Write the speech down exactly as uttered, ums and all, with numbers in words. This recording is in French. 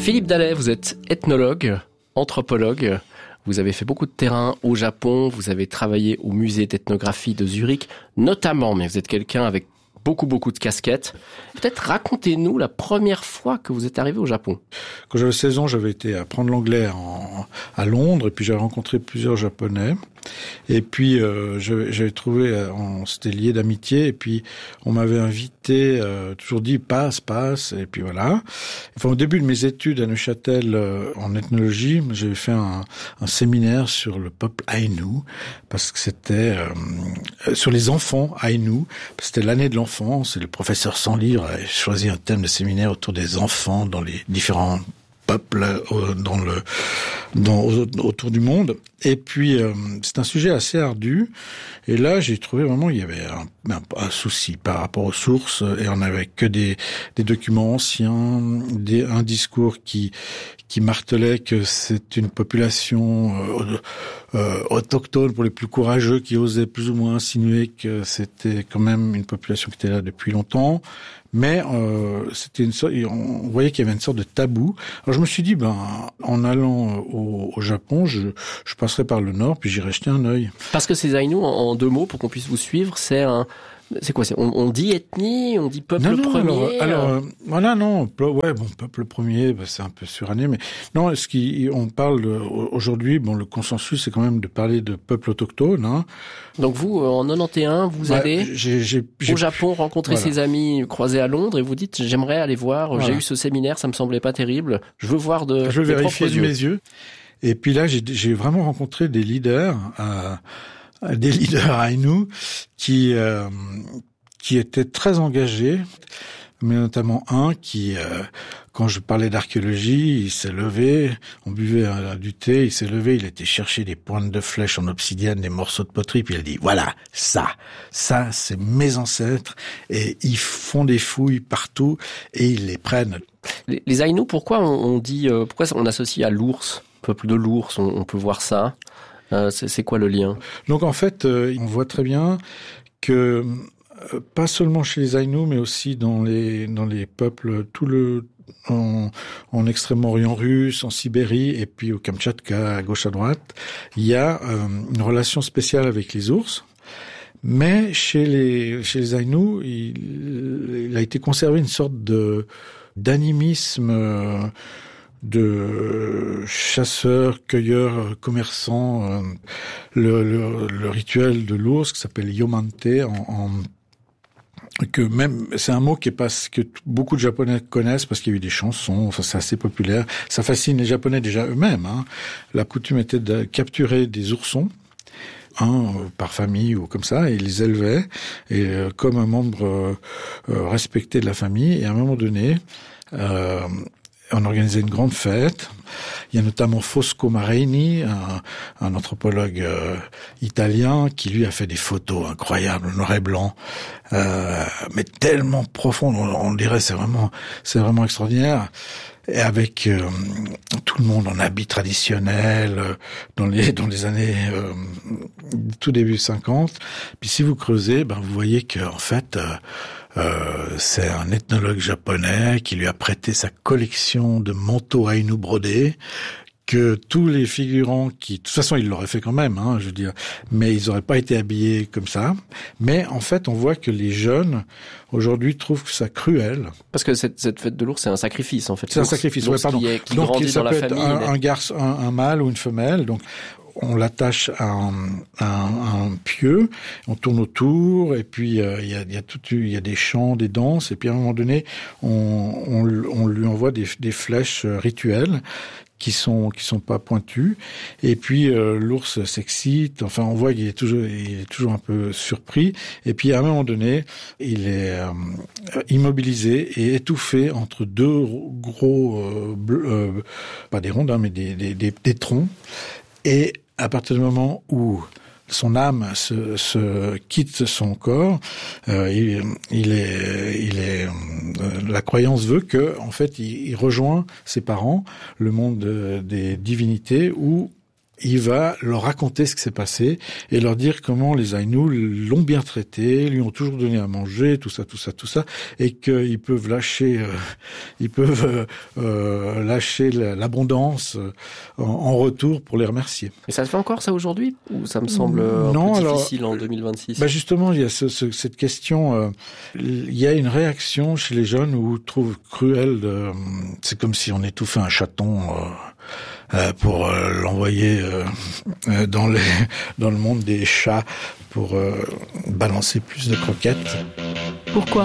Philippe Dallet, vous êtes ethnologue, anthropologue. Vous avez fait beaucoup de terrain au Japon. Vous avez travaillé au musée d'ethnographie de Zurich, notamment. Mais vous êtes quelqu'un avec beaucoup, beaucoup de casquettes. Peut-être racontez-nous la première fois que vous êtes arrivé au Japon. Quand j'avais seize ans, j'avais été apprendre l'anglais en, à Londres, et puis j'avais rencontré plusieurs Japonais. Et puis euh, j'avais, j'avais trouvé, on s'était liés d'amitié, et puis on m'avait invité, euh, toujours dit passe, passe, et puis voilà. Enfin, au début de mes études à Neuchâtel euh, en ethnologie, j'avais fait un, un séminaire sur le peuple Aïnou, parce que c'était euh, sur les enfants Aïnou. C'était l'année de l'enfant. C'est le professeur sans livre a choisi un thème de séminaire autour des enfants dans les différents peuples dans le dans autour du monde. Et puis euh, c'est un sujet assez ardu. Et là, j'ai trouvé vraiment il y avait un, un, un souci par rapport aux sources, et on n'avait que des des documents anciens, des, un discours qui qui martelait que c'est une population euh, euh, autochtone pour les plus courageux, qui osait plus ou moins insinuer que c'était quand même une population qui était là depuis longtemps. Mais euh, c'était une sorte, on voyait qu'il y avait une sorte de tabou. Alors je me suis dit, ben, en allant au, au Japon, je, je passerai par le nord, puis j'irai jeter un œil. Parce que ces Aïnous, en, en deux mots, pour qu'on puisse vous suivre, c'est un, c'est quoi, c'est, on, on dit ethnie, on dit peuple non, non, premier. Alors, alors euh, voilà, non, ouais, bon, peuple premier, bah, c'est un peu suranné, mais non, ce qui, on parle de, aujourd'hui, bon, le consensus, c'est quand même de parler de peuple autochtone, hein. Donc vous, en quatre-vingt-onze, vous bah, avez j'ai, j'ai, j'ai, au Japon rencontré voilà. ses amis croisés à Londres, et vous dites, j'aimerais aller voir, voilà. J'ai eu ce séminaire, ça me semblait pas terrible, je veux voir de je veux vérifier de yeux. mes yeux. Et puis là, j'ai, j'ai vraiment rencontré des leaders, euh, des leaders Aïnou qui euh, qui étaient très engagés, mais notamment un qui, euh, quand je parlais d'archéologie, il s'est levé, on buvait un, du thé, il s'est levé, il était chercher des pointes de flèches en obsidienne, des morceaux de poterie, puis il a dit, voilà, ça, ça, c'est mes ancêtres, et ils font des fouilles partout, et ils les prennent. Les, les Aïnous, pourquoi on, on dit, euh, pourquoi on associe à l'ours, peuple de l'ours, on, on peut voir ça, euh, c'est, c'est quoi le lien? Donc en fait, euh, on voit très bien que pas seulement chez les Aïnous, mais aussi dans les dans les peuples, tout le en, en Extrême-Orient russe, en Sibérie, et puis au Kamtchatka, à gauche à droite, il y a euh, une relation spéciale avec les ours. Mais chez les chez les Aïnous, il, il a été conservé une sorte de d'animisme, euh, de chasseurs, cueilleurs, commerçants. Euh, le, le, le rituel de l'ours qui s'appelle Yomante en, en que même c'est un mot qui est pas que beaucoup de Japonais connaissent parce qu'il y a eu des chansons, enfin c'est assez populaire. Ça fascine les Japonais déjà eux-mêmes. Hein. La coutume était de capturer des oursons, un par famille ou comme ça, et ils les élevaient et euh, comme un membre euh, euh, respecté de la famille. Et à un moment donné, euh, on organisait une grande fête. Il y a notamment Fosco Marini, un, un anthropologue euh, italien, qui lui a fait des photos incroyables, noir et blanc, euh, mais tellement profondes, on, on dirait c'est vraiment, c'est vraiment extraordinaire. Et avec euh, tout le monde en habit traditionnel, euh, dans les dans les années euh, tout début cinquante. Puis si vous creusez, ben vous voyez que en fait euh, euh, c'est un ethnologue japonais qui lui a prêté sa collection de manteaux Aïnous brodés, que tous les figurants qui, de toute façon, ils l'auraient fait quand même, hein, je veux dire, mais ils n'auraient pas été habillés comme ça. Mais en fait, on voit que les jeunes aujourd'hui trouvent ça cruel. Parce que cette, cette fête de l'ours, c'est un sacrifice en fait. C'est l'ours, un sacrifice, ouais, pardon. Qui, est, qui donc grandit ça dans peut la être famille, un, mais... un garçon, un, un mâle ou une femelle. Donc on l'attache à un, à un, un pieu, on tourne autour, et puis euh, il y a, il y a tout, il y a des chants, des danses, et puis à un moment donné, on, on, on lui envoie des, des flèches rituelles qui sont qui sont pas pointues, et puis euh, l'ours s'excite. Enfin, on voit qu'il est toujours il est toujours un peu surpris, et puis à un moment donné, il est euh, immobilisé et étouffé entre deux gros euh, bleus, euh, pas des rondes, hein, mais des, des des des troncs. Et à partir du moment où son âme se, se quitte son corps, euh, il, il est, il est, euh, la croyance veut que, en fait, il, il rejoint ses parents, le monde des divinités, où il va leur raconter ce qui s'est passé et leur dire comment les Aïnous l'ont bien traité, lui ont toujours donné à manger, tout ça, tout ça, tout ça, et qu'ils peuvent lâcher, euh, ils peuvent euh, lâcher l'abondance en, en retour pour les remercier. Et ça se fait encore ça aujourd'hui ou ça me semble un non, peu alors, difficile en deux mille vingt-six? Bah justement, il y a ce, ce, cette question. Euh, il y a une réaction chez les jeunes où ils trouvent cruel. De, c'est comme si on étouffait un chaton. Euh, Euh, pour euh, l'envoyer euh, euh, dans les dans le monde des chats pour euh, balancer plus de croquettes. Pourquoi ?